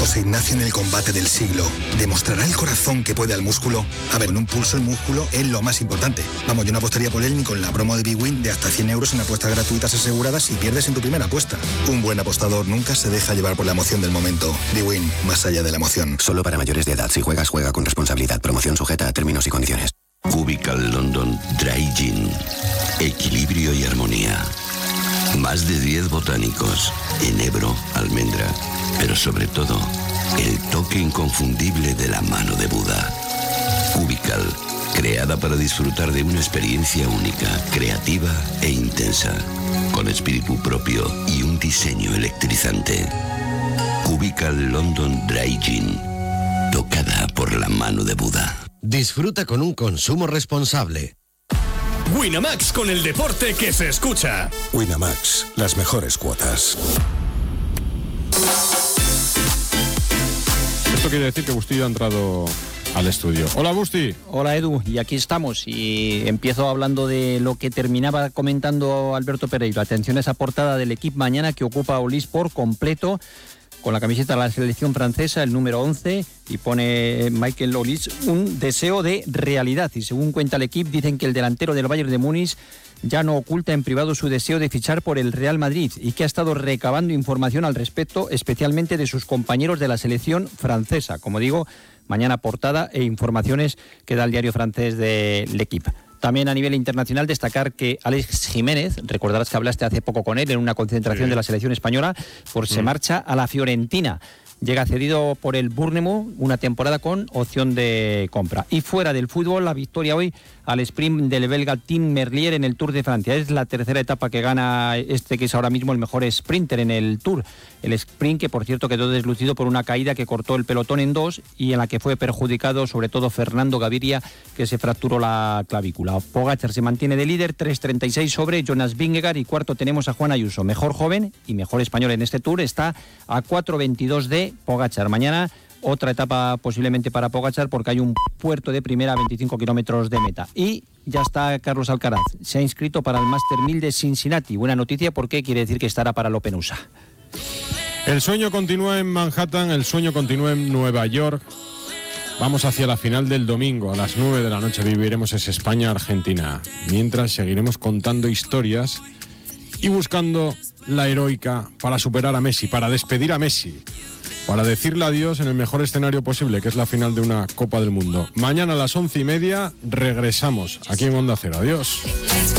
José Ignacio en el combate del siglo. ¿Demostrará el corazón que puede al músculo? A ver, en un pulso el músculo es lo más importante. Vamos, yo no apostaría por él ni con la promo de BWin de hasta 100 euros en apuestas gratuitas aseguradas si pierdes en tu primera apuesta. Un buen apostador nunca se deja llevar por la emoción del momento. BWin, más allá de la emoción. Solo para mayores de edad. Si juegas, juega con responsabilidad. Promoción sujeta a términos y condiciones. Cubical London Dry Gin. Equilibrio y armonía. Más de 10 botánicos. Enebro, almendra. Pero sobre todo, el toque inconfundible de la mano de Buda. Cubical. Creada para disfrutar de una experiencia única, creativa e intensa. Con espíritu propio y un diseño electrizante. Cubical London Dry Gin. Tocada por la mano de Buda. Disfruta con un consumo responsable. Winamax, con el deporte que se escucha. Winamax, las mejores cuotas. Esto quiere decir que Bustillo ha entrado al estudio. Hola, Busti. Hola, Edu, y aquí estamos. Y empiezo hablando de lo que terminaba comentando Alberto Pereiro. Atención a esa portada del equipo mañana que ocupa Olís por completo, con la camiseta de la selección francesa, el número 11, y pone Michael Olís un deseo de realidad. Y según cuenta el equipo, dicen que el delantero del Bayern de Múnich ya no oculta en privado su deseo de fichar por el Real Madrid y que ha estado recabando información al respecto, especialmente de sus compañeros de la selección francesa. Como digo, mañana portada e informaciones que da el diario francés de L'Equipe. También a nivel internacional destacar que Alex Jiménez, recordarás que hablaste hace poco con él en una concentración de la selección española, se marcha a la Fiorentina. Llega cedido por el Bournemouth, una temporada con opción de compra. Y fuera del fútbol, la victoria hoy al sprint del belga Tim Merlier en el Tour de Francia. Es la tercera etapa que gana que es ahora mismo el mejor sprinter en el Tour. El sprint que, por cierto, quedó deslucido por una caída que cortó el pelotón en dos y en la que fue perjudicado sobre todo Fernando Gaviria, que se fracturó la clavícula. Pogačar se mantiene de líder, 3.36 sobre Jonas Vingegaard, y cuarto tenemos a Juan Ayuso, mejor joven y mejor español en este Tour, está a 4.22 de Pogačar. Mañana otra etapa posiblemente para Pogačar porque hay un puerto de primera a 25 kilómetros de meta. Y ya está Carlos Alcaraz, se ha inscrito para el Master 1000 de Cincinnati. Buena noticia porque quiere decir que estará para el Open USA. El sueño continúa en Manhattan, el sueño continúa en Nueva York. Vamos hacia la final del domingo. A las 9 de la noche viviremos ese España-Argentina. Mientras seguiremos contando historias y buscando la heroica para superar a Messi, para despedir a Messi, para decirle adiós en el mejor escenario posible, que es la final de una Copa del Mundo. Mañana a las 11:30 regresamos aquí en Onda Cero. Adiós.